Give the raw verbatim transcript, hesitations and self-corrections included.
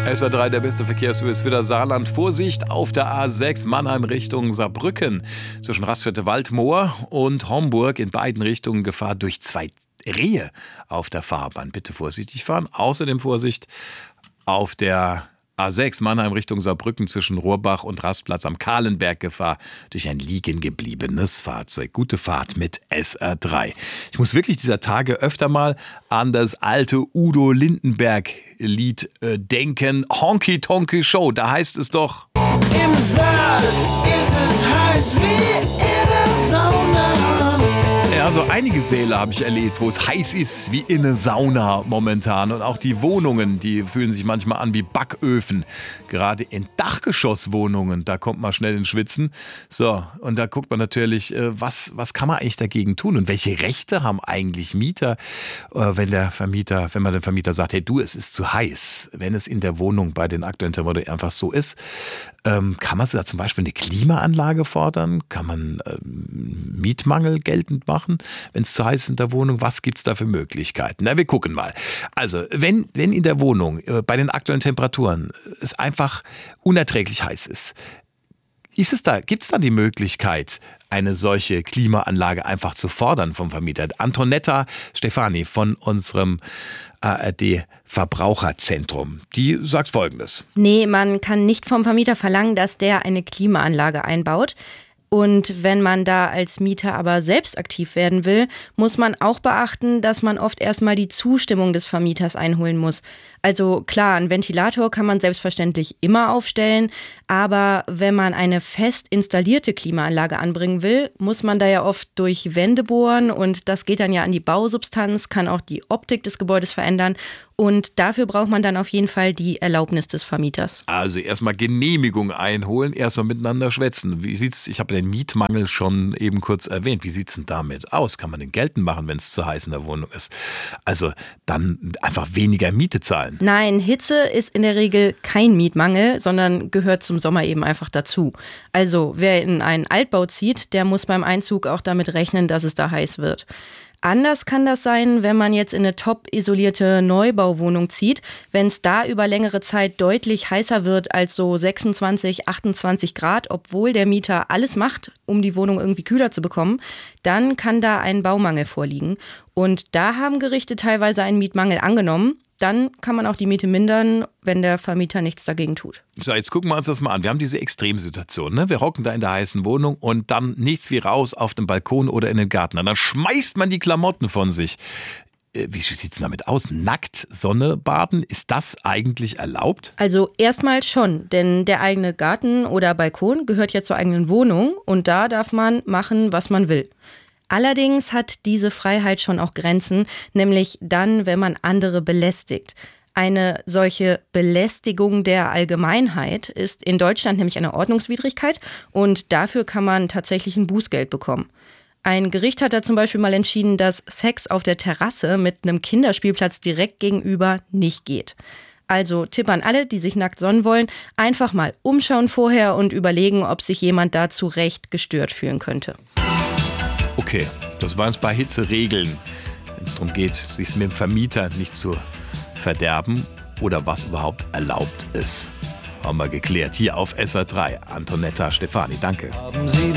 S R drei, der beste Verkehrsservice für das Saarland. Vorsicht auf der A sechs Mannheim Richtung Saarbrücken. Zwischen Raststätte-Waldmoor und Homburg in beiden Richtungen Gefahr durch zwei Rehe auf der Fahrbahn. Bitte vorsichtig fahren. Außerdem Vorsicht auf der A sechs Mannheim Richtung Saarbrücken zwischen Rohrbach und Rastplatz am Kahlenberg Gefahr durch ein liegen gebliebenes Fahrzeug. Gute Fahrt mit S R drei. Ich muss wirklich dieser Tage öfter mal an das alte Udo Lindenberg-Lied äh, denken. Honky Tonky Show, da heißt es doch: Im Saal ist es heiß wie in der Sauna. Ja, so einige Säle habe ich erlebt, wo es heiß ist wie in einer Sauna momentan. Und auch die Wohnungen, die fühlen sich manchmal an wie Backöfen. Gerade in Dachgeschosswohnungen, da kommt man schnell ins Schwitzen. So, und da guckt man natürlich, was, was kann man eigentlich dagegen tun? Und welche Rechte haben eigentlich Mieter, wenn der Vermieter, wenn man dem Vermieter sagt, hey du, es ist zu heiß. Wenn es in der Wohnung bei den aktuellen Temperaturen einfach so ist, kann man da zum Beispiel eine Klimaanlage fordern? Kann man Mietmangel geltend machen? Wenn es zu heiß ist in der Wohnung, was gibt es da für Möglichkeiten? Na, wir gucken mal. Also, wenn, wenn in der Wohnung äh, bei den aktuellen Temperaturen es einfach unerträglich heiß ist, ist es da, gibt es da die Möglichkeit, eine solche Klimaanlage einfach zu fordern vom Vermieter? Antonetta Stefani von unserem A R D-Verbraucherzentrum, die sagt Folgendes. Nee, man kann nicht vom Vermieter verlangen, dass der eine Klimaanlage einbaut. Und wenn man da als Mieter aber selbst aktiv werden will, muss man auch beachten, dass man oft erstmal die Zustimmung des Vermieters einholen muss. Also klar, einen Ventilator kann man selbstverständlich immer aufstellen, aber wenn man eine fest installierte Klimaanlage anbringen will, muss man da ja oft durch Wände bohren und das geht dann ja an die Bausubstanz, kann auch die Optik des Gebäudes verändern und dafür braucht man dann auf jeden Fall die Erlaubnis des Vermieters. Also erstmal Genehmigung einholen, erstmal miteinander schwätzen. Wie sieht's, ich habe den Mietmangel schon eben kurz erwähnt, wie sieht's denn damit aus? Kann man den geltend machen, wenn es zu heiß in der Wohnung ist? Also dann einfach weniger Miete zahlen. Nein, Hitze ist in der Regel kein Mietmangel, sondern gehört zum Sommer eben einfach dazu. Also wer in einen Altbau zieht, der muss beim Einzug auch damit rechnen, dass es da heiß wird. Anders kann das sein, wenn man jetzt in eine top isolierte Neubauwohnung zieht. Wenn es da über längere Zeit deutlich heißer wird als so sechsundzwanzig, achtundzwanzig Grad, obwohl der Mieter alles macht, um die Wohnung irgendwie kühler zu bekommen, dann kann da ein Baumangel vorliegen. Und da haben Gerichte teilweise einen Mietmangel angenommen. Dann kann man auch die Miete mindern, wenn der Vermieter nichts dagegen tut. So, jetzt gucken wir uns das mal an. Wir haben diese Extremsituation, ne? Wir hocken da in der heißen Wohnung und dann nichts wie raus auf den Balkon oder in den Garten. Und dann schmeißt man die Klamotten von sich. Wie sieht es denn damit aus? Nackt Sonne baden, ist das eigentlich erlaubt? Also erstmal schon, denn der eigene Garten oder Balkon gehört ja zur eigenen Wohnung und da darf man machen, was man will. Allerdings hat diese Freiheit schon auch Grenzen, nämlich dann, wenn man andere belästigt. Eine solche Belästigung der Allgemeinheit ist in Deutschland nämlich eine Ordnungswidrigkeit und dafür kann man tatsächlich ein Bußgeld bekommen. Ein Gericht hat da zum Beispiel mal entschieden, dass Sex auf der Terrasse mit einem Kinderspielplatz direkt gegenüber nicht geht. Also Tipp an alle, die sich nackt sonnen wollen, einfach mal umschauen vorher und überlegen, ob sich jemand da zu Recht gestört fühlen könnte. Okay, das waren es bei Hitzeregeln. Wenn es darum geht, sich mit dem Vermieter nicht zu verderben oder was überhaupt erlaubt ist. Haben wir geklärt hier auf S R drei. Antonetta Stefani, danke. Haben Sie